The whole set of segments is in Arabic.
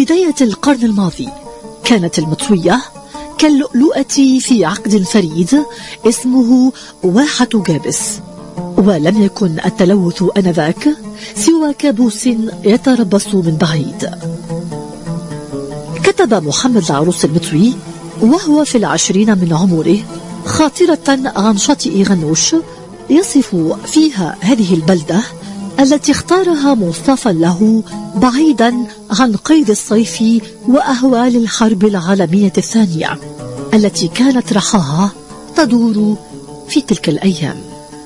بداية القرن الماضي كانت المطوية كاللؤلؤة في عقد فريد اسمه واحة جابس، ولم يكن التلوث آنذاك سوى كابوس يتربص من بعيد. كتب محمد العروس المطوي وهو في 20 من عمره خاطرة عن شاطئ غنوش يصف فيها هذه البلدة التي اختارها مصطفى له بعيدا عن قيد الصيف وأهوال الحرب العالمية الثانية التي كانت رحاها تدور في تلك الأيام.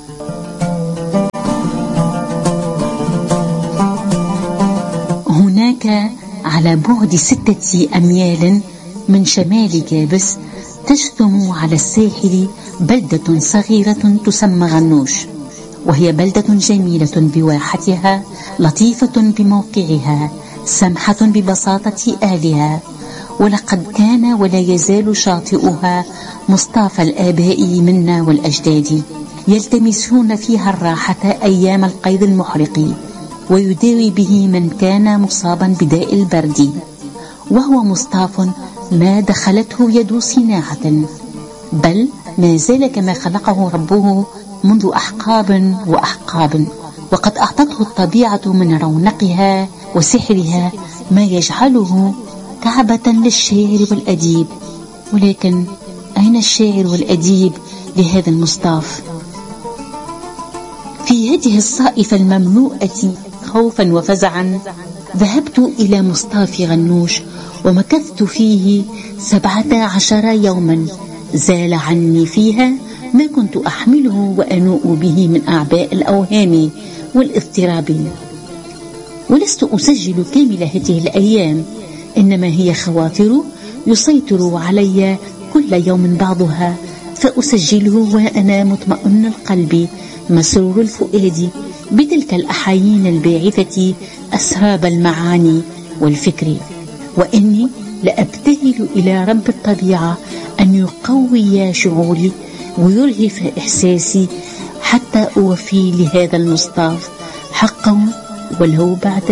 هناك على بعد 6 أميال من شمال جابس تجثم على الساحل بلدة صغيرة تسمى غنوش، وهي بلدة جميلة بواحتها، لطيفة بموقعها، سمحة ببساطة أهلها، ولقد كان ولا يزال شاطئها مصطفى الآباء منا والأجداد، يلتمسون فيها الراحة أيام القيد المحرق، ويداوي به من كان مصابا بداء البرد، وهو مصطاف ما دخلته يد صناعة، بل ما زال كما خلقه ربه منذ أحقاب وأحقاب، وقد أعطته الطبيعة من رونقها وسحرها ما يجعله كعبة للشاعر والأديب. ولكن أين الشاعر والأديب لهذا المصطاف؟ في هذه الصائفة المملوءة خوفا وفزعا ذهبت إلى مصطاف غنوش ومكثت فيه 17 يوما، زال عني فيها ما كنت أحمله وأنوء به من أعباء الأوهام والاضطراب. ولست أسجل كامل هذه الأيام، إنما هي خواطر يسيطر علي كل يوم بعضها، فأسجله وأنا مطمئن القلب مسرور الفؤاد بتلك الأحايين الباعثة أسراب المعاني والفكر. وإني لأبتهل إلى رب الطبيعة أن يقوي شعوري ويرهف إحساسي حتى أوفي لهذا المصطاف حقه ولو بعد